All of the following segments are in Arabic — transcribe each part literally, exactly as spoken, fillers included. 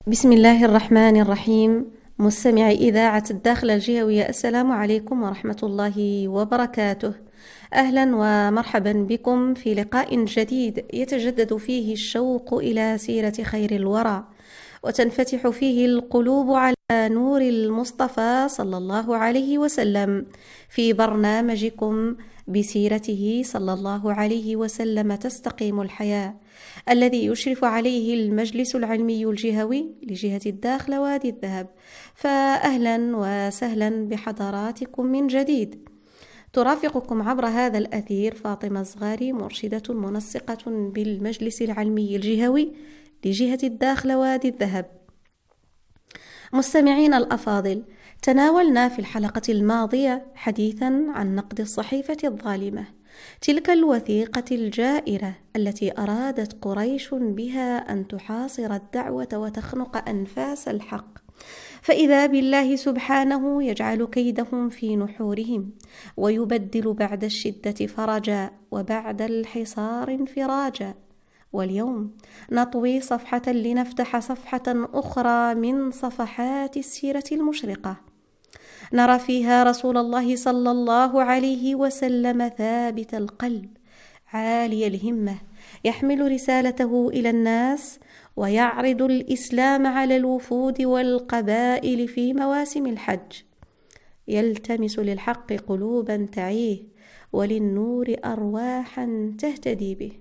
بسم الله الرحمن الرحيم. مستمعي إذاعة الداخلة الجهوية، السلام عليكم ورحمة الله وبركاته. أهلا ومرحبا بكم في لقاء جديد يتجدد فيه الشوق إلى سيرة خير الورى، وتنفتح فيه القلوب على نور المصطفى صلى الله عليه وسلم، في برنامجكم بسيرته صلى الله عليه وسلم تستقيم الحياة، الذي يشرف عليه المجلس العلمي الجهوي لجهة الداخلة وادي الذهب. فأهلا وسهلا بحضراتكم من جديد. ترافقكم عبر هذا الأثير فاطمة الزغاري، مرشدة منسقة بالمجلس العلمي الجهوي لجهة الداخلة وادي الذهب. مستمعين الأفاضل، تناولنا في الحلقة الماضية حديثا عن نقد الصحيفة الظالمة، تلك الوثيقة الجائرة التي أرادت قريش بها أن تحاصر الدعوة وتخنق أنفاس الحق، فإذا بالله سبحانه يجعل كيدهم في نحورهم، ويبدل بعد الشدة فرجا وبعد الحصار انفراجا. واليوم نطوي صفحة لنفتح صفحة أخرى من صفحات السيرة المشرقة، نرى فيها رسول الله صلى الله عليه وسلم ثابت القلب عالي الهمة، يحمل رسالته إلى الناس ويعرض الإسلام على الوفود والقبائل في مواسم الحج، يلتمس للحق قلوبا تعيه وللنور أرواحا تهتدي به.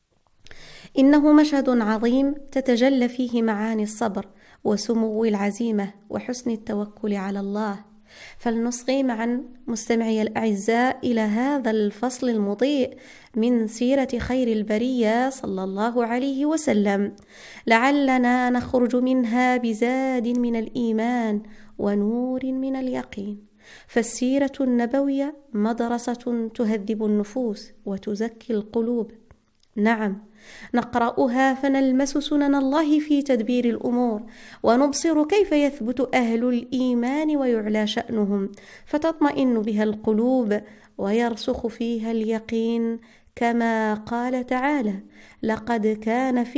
إنه مشهد عظيم تتجلى فيه معاني الصبر وسمو العزيمة وحسن التوكل على الله. فلنصغي معا مستمعي الأعزاء إلى هذا الفصل المضيء من سيرة خير البرية صلى الله عليه وسلم، لعلنا نخرج منها بزاد من الإيمان ونور من اليقين. فالسيرة النبوية مدرسة تهذب النفوس وتزكي القلوب. نعم، نقرأها فنلمس سنن الله في تدبير الأمور، ونبصر كيف يثبت أهل الإيمان ويعلى شأنهم، فتطمئن بها القلوب ويرسخ فيها اليقين، كما قال تعالى: لقد كان في